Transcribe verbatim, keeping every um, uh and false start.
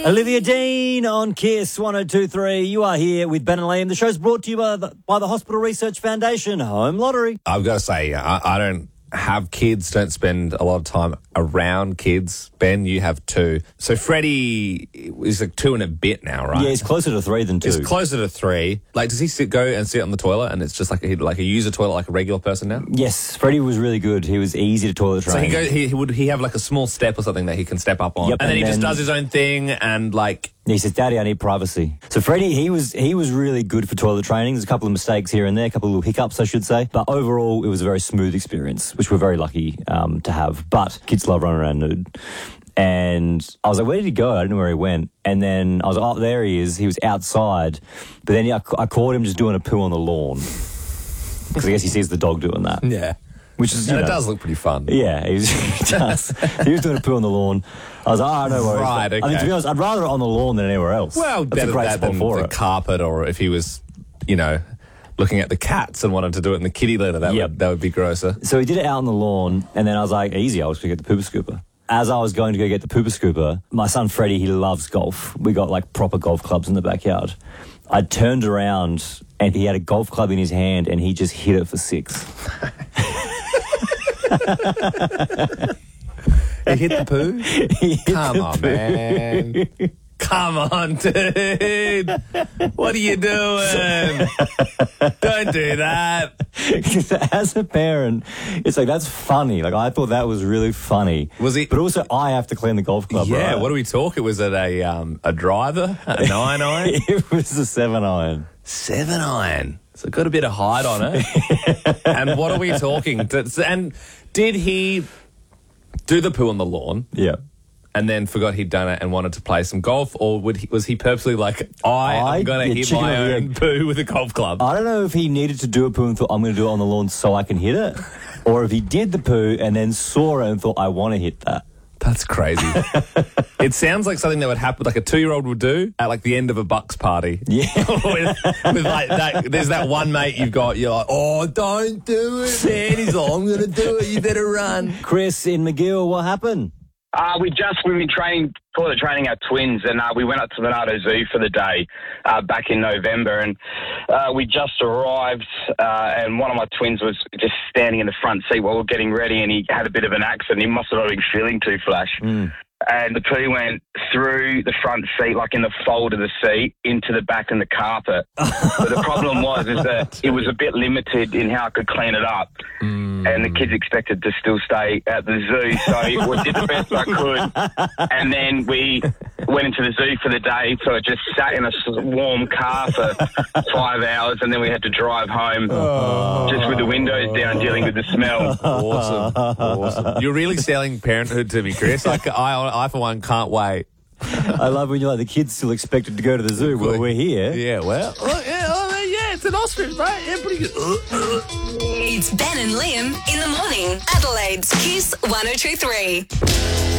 Olivia Dean on Kiss one oh two three. You are here with Ben and Liam. The show's brought to you by the, by the Hospital Research Foundation Home Lottery. I've got to say, I, I don't have kids, don't spend a lot of time around kids. Ben, you have two. So Freddie is like two and a bit now, right? Yeah, he's closer to three than two. He's closer to three. Like, does he sit, go and sit on the toilet and it's just like a, like a user toilet like a regular person now? Yes, Freddie was really good. He was easy to toilet train. So he goes, he, he would he have like a small step or something that he can step up on? Yep, and then and he just then- does his own thing and like... He says, Daddy, I need privacy. So Freddie, he was he was really good for toilet training. There's a couple of mistakes here and there, a couple of little hiccups, I should say. But overall, it was a very smooth experience, which we're very lucky um, to have. But kids love running around nude. And I was like, where did he go? I didn't know where he went. And then I was like, oh, there he is. He was outside. But then I, I caught him just doing a poo on the lawn. Because I guess he sees the dog doing that. Yeah. Which is, you and know, it does look pretty fun. Yeah, he, was, he does. He was doing a poo on the lawn. I was like, oh, no worries. Right, okay. I mean, to be honest, I'd rather it on the lawn than anywhere else. Well, That's better a great that spot than for the it. carpet, or if he was, you know, looking at the cats and wanted to do it in the kitty litter, that, Yep. would, that would be grosser. So he did it out on the lawn, and then I was like, easy, I was going to get the pooper scooper. As I was going to go get the pooper scooper, my son Freddie, he loves golf. We got like proper golf clubs in the backyard. I turned around, and he had a golf club in his hand, and he just hit it for six. He hit the poo? He hit Come the on, poo. man. Come on, dude. What are you doing? Don't do that. As a parent, it's like, that's funny. Like, I thought that was really funny. Was he- But also, I have to clean the golf club, Yeah, right? what do we talk? It was at a um, a driver, a nine iron, It was a seven iron. seven iron. So it got a bit of height on it. And what are we talking? And did he do the poo on the lawn? Yeah. And then forgot he'd done it and wanted to play some golf, or would he, was he purposely like, I, I- am going to yeah, hit chicken my or the own egg. poo with a golf club? I don't know if he needed to do a poo and thought, I'm going to do it on the lawn so I can hit it, or if he did the poo and then saw it and thought, I want to hit that. That's crazy. It sounds like something that would happen, like a two-year-old would do at like the end of a Bucks party. Yeah. with, with like that, there's that one mate you've got. You're like, oh, don't do it, man. He's like, I'm going to do it. You better run. Chris in McGill, what happened? Uh, we just, we've been training, toilet training our twins, and uh, we went up to Bernardo Zoo for the day uh, back in November, and uh, we just arrived, uh, and one of my twins was just standing in the front seat while we were getting ready, and he had a bit of an accident. He must have not been feeling too flash. Mm. And the poo went through the front seat, like in the fold of the seat, into the back and the carpet. But the problem was is that it was a bit limited in how I could clean it up. Mm. And the kids expected to still stay at the zoo, so we did the best I could. And then we went into the zoo for the day, so it just sat in a warm car for five hours, and then we had to drive home oh. just with the windows down, dealing with the smell. Awesome, awesome. You're really selling parenthood to me, Chris. Like, I, I for one, can't wait. I love when you're like, the kids still expected to go to the zoo. Well, we're here. Yeah, well, oh, yeah, oh, yeah, it's an ostrich, right? Yeah, pretty good. It's Ben and Liam in the morning. Adelaide's Kiss one oh two three.